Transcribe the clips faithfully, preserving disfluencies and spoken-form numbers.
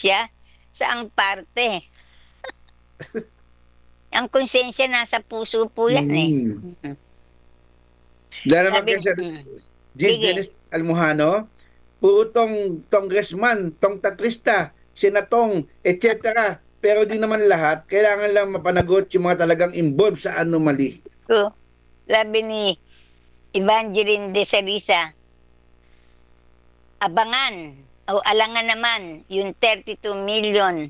konsensya? Saang parte? Ang konsensya nasa puso po yan eh. Mm. Mm. Dahil naman Sabi, kay Sir mm, James sige. Dennis Almohano, puutong congressman, tong tatrista, senatong, et cetera. Pero di naman lahat, kailangan lang mapanagot yung mga talagang involved sa anomaly. So, sabi ni Evangeline de Salisa, abangan o alangan naman yung thirty-two million.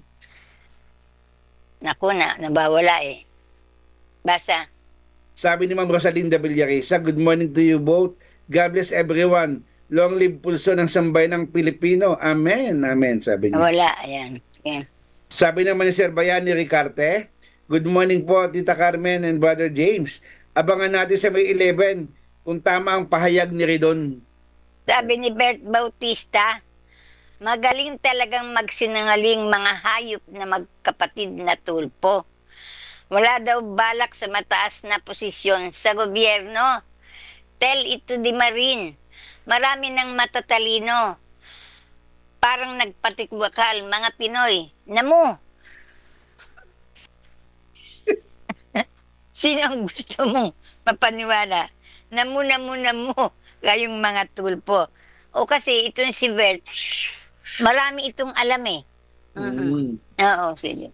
Naku na, nabawala eh. Basa. Sabi ni Ma'am Rosalinda Villarisa, good morning to you both. God bless everyone. Long live pulso ng sambayanang Pilipino. Amen. Amen, sabi niya. Wala, ayan. Ayan. Sabi naman ni Sir Bayani Ricarte, good morning po Tita Carmen and Brother James. Abangan natin sa May eleven kung tama ang pahayag ni Ridon. Sabi ni Bert Bautista, magaling talagang magsinungaling mga hayop na magkapatid na tulpo. Wala daw balak sa mataas na posisyon sa gobyerno. Tell it to the Marine. Marami ng matatalino. Parang nagpatikwakal mga Pinoy. Namu! Sino ang gusto mong mapaniwala? Namu, namu, namu. Kayong mga tulpo. O kasi itong si Bert, marami itong alam eh. Mm-mm. Mm. Oo, sige.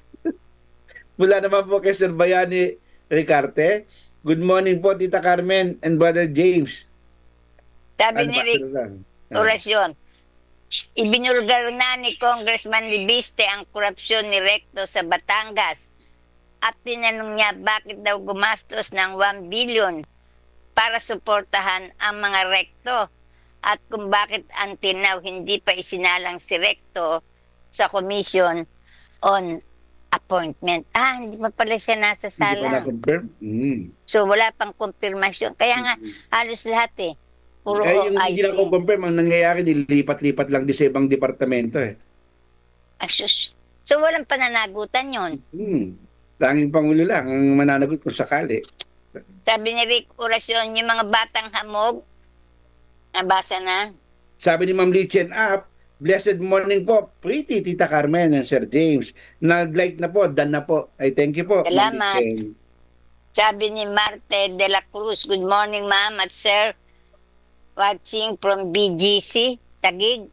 Mula naman po kay Sir Bayani Ricarte, good morning po Tita Carmen and Brother James. Sabi Ano ni ba? Rick, Ah. orasyon. Ibinulgar na ni Congressman Libiste ang korupsyon ni Recto sa Batangas at tinanong niya bakit daw gumastos ng one billion para suportahan ang mga Recto at kung bakit until now hindi pa isinalang si Recto sa Commission on Appointment. Ah, hindi pa pala siya nasa Hindi pa sala. na-confirm? Mm. So wala pang konfirmasyon. Kaya nga, halos lahat eh. Puro Eh, yung O I hindi C. na-confirm, ang nangyayari, nilipat-lipat lang din sa ibang departamento eh. Asus. So walang pananagutan yon. Hmm. Tanging Pangulo lang ang mananagot kung sakali. Sabi ni Rick Orasyon, yung mga batang hamog, nabasa na. Sabi ni Ma'am Lichen Up, blessed morning po, pretty Tita Carmen and Sir James. Nag-like na po, done na po. Ay, thank you po. Ma'am Salamat. Lichen. Sabi ni Marte de la Cruz, good morning ma'am at sir. Watching from B G C, Tagig.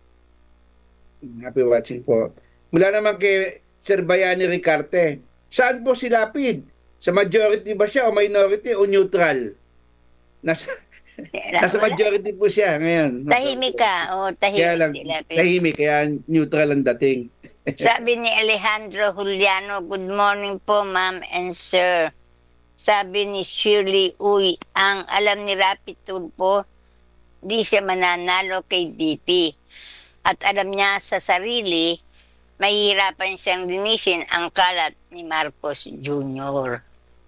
Happy watching po. Mula naman kay Sir Bayani Ricarte, saan po si Lapid? Sa majority ba siya o minority o neutral? Nasa, nasa majority po siya ngayon. Tahimik ka. O, Kaya tahimik lang, sila. tahimik, kaya neutral ang dating. Sabi ni Alejandro Juliano, good morning po ma'am and sir. Sabi ni Shirley, uy, ang alam ni Rapi Tulfo, di siya mananalo kay B P. At alam niya sa sarili, mahihirapan siyang linisin ang kalat ni Marcos Junior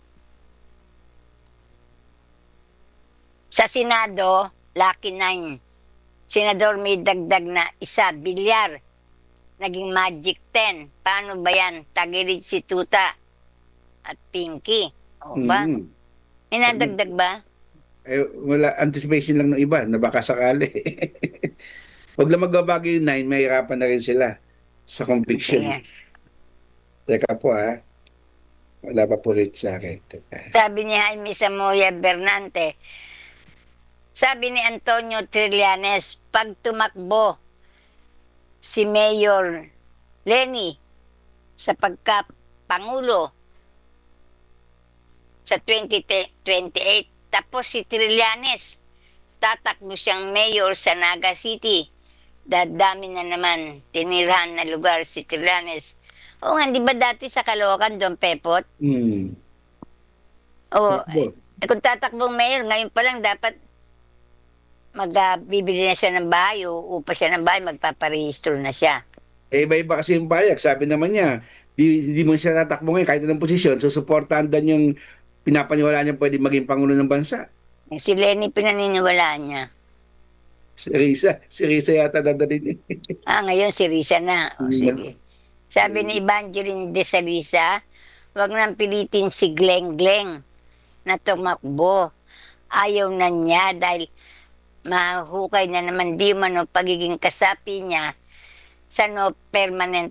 Sa Senado, Lucky Nine. Senador may dagdag na isa, bilyar. Naging Magic ten. Paano ba yan? Tagirid si Tuta at Pinky. O ba? Mm. May nadagdag ba? Eh, wala, anticipation lang ng iba na baka sakali. Huwag lang magbabago yung nine, mahirapan na rin sila sa conviction. Sige. Teka po ha. Wala pa po rin sa akin. Teka. Sabi ni Jaime Samoya Bernante, sabi ni Antonio Trillanes, pag tumakbo si Mayor Lenny sa pagka-pangulo sa twenty twenty-eight, tapos si Trillanes, tatakbo siyang mayor sa Naga City. Dadami na naman tinirahan na lugar si Trillanes. O nga, di ba dati sa Caloocan doon, Pepot? Hmm. O, Takbo. eh, kung tatakbong mayor, ngayon pa lang dapat magbibili na siya ng bahay, uupa siya ng bahay, magpaparehistro na siya. Eh, iba-iba kasi yung bayag. Sabi naman niya, di, di mo siya tatakbo ngayon kahit anong posisyon. So, suportahan doon yung pinapaniwalaan niya pwede maging Pangulo ng Bansa. Si Lenny pinaniniwalaan niya. Si Risa. Si Risa yata dadalhin. Ah, ngayon si Risa na. O, sige. Sabi ni Evangeline de Salisa, wag nang pilitin si Gleng Gleng na tumakbo. Ayaw na niya dahil mahukay na naman di man o pagiging kasapi niya sa no permanent